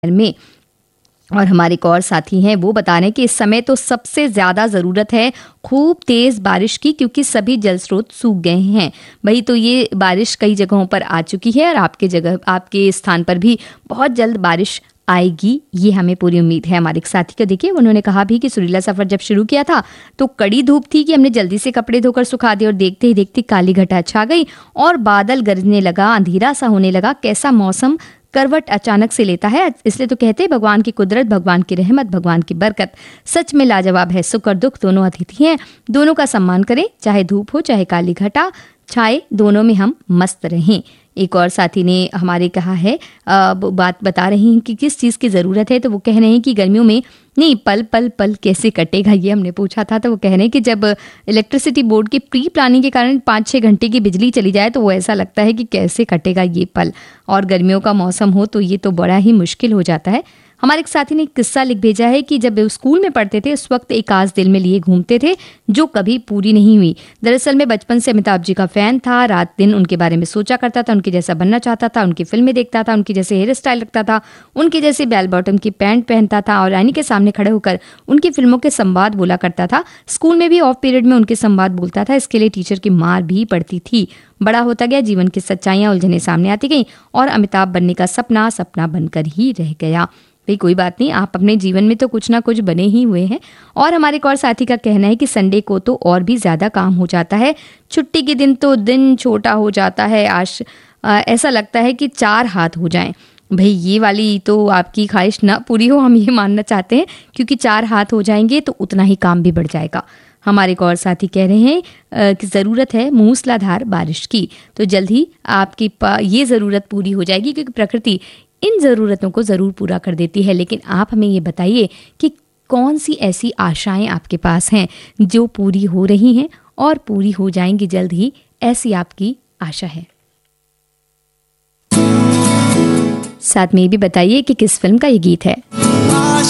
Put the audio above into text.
में। और हमारे एक और साथी हैं, वो बता रहे हैं कि इस समय तो सबसे ज़्यादा ज़रूरत है खूब तेज़ बारिश की, क्योंकि सभी जल स्रोत सूख गए हैं। वही तो ये बारिश कई जगहों पर आ चुकी है और आपके स्थान पर भी बहुत जल्द बारिश आएगी, ये हमें पूरी उम्मीद है। हमारे एक साथी को देखिए, उन्होंने कहा भी कि सुरीला सफ़र जब शुरू किया था तो कड़ी धूप थी कि हमने जल्दी से कपड़े धोकर सुखा दिए और देखते ही देखते काली घटा छा गई और बादल गरजने लगा, अंधेरा सा होने लगा। कैसा मौसम करवट अचानक से लेता है। इसलिए तो कहते हैं भगवान की कुदरत, भगवान की रहमत, भगवान की बरकत सच में लाजवाब है। सुख और दुख दोनों अतिथि हैं, दोनों का सम्मान करें, चाहे धूप हो चाहे काली घटा छाए, दोनों में हम मस्त रहें। एक और साथी ने हमारे कहा है, बात बता रही हैं कि किस चीज़ की ज़रूरत है, तो वो कह रहे हैं कि गर्मियों में नहीं, पल पल पल कैसे कटेगा, ये हमने पूछा था। तो वो कह रहे हैं कि जब इलेक्ट्रिसिटी बोर्ड की प्री प्लानिंग के कारण 5-6 घंटे की बिजली चली जाए तो वो ऐसा लगता है कि कैसे कटेगा ये पल। और गर्मियों का मौसम हो तो ये तो बड़ा ही मुश्किल हो जाता है। हमारे एक साथी ने एक किस्सा लिख भेजा है कि जब स्कूल में पढ़ते थे उस वक्त एक आस दिल में लिए घूमते थे जो कभी पूरी नहीं हुई। दरअसल मैं बचपन से अमिताभ जी का फैन था, रात दिन उनके बारे में सोचा करता था, उनके जैसा बनना चाहता था, उनकी फिल्में देखता था, उनकी जैसे हेयर स्टाइल रखता था, उनके जैसे बेल बॉटम की पैंट पहनता था और आईने के सामने खड़े होकर उनकी फिल्मों के संवाद बोला करता था। स्कूल में भी ऑफ पीरियड में उनके संवाद बोलता था, इसके लिए टीचर की मार भी पड़ती थी। बड़ा होता गया, जीवन की सच्चाइयां उलझने सामने आती गई और अमिताभ बनने का सपना सपना बनकर ही रह गया। भाई कोई बात नहीं, आप अपने जीवन में तो कुछ ना कुछ बने ही हुए हैं। और हमारे एक और साथी का कहना है कि संडे को तो और भी ज़्यादा काम हो जाता है, छुट्टी के दिन तो दिन छोटा हो जाता है। ऐसा लगता है कि 4 हाथ हो जाएं। भाई ये वाली तो आपकी ख्वाहिश ना पूरी हो, हम ये मानना चाहते हैं, क्योंकि 4 हाथ हो जाएंगे तो उतना ही काम भी बढ़ जाएगा। हमारे एक और साथी कह रहे हैं कि ज़रूरत है मूसलाधार बारिश की, तो जल्द ही आपकी ये ज़रूरत पूरी हो जाएगी, क्योंकि प्रकृति इन ज़रूरतों को ज़रूर पूरा कर देती है। लेकिन आप हमें ये बताइए कि कौन सी ऐसी आशाएं आपके पास हैं जो पूरी हो रही हैं और पूरी हो जाएंगी जल्द ही, ऐसी आपकी आशा है। साथ में ये भी बताइए कि किस फिल्म का ये गीत है।